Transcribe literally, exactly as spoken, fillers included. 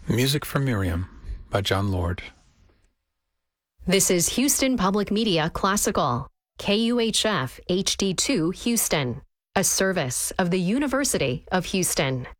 Music for Miriam by John Lord. This is Houston Public Media Classical, K U H F H D two Houston, a service of the University of Houston.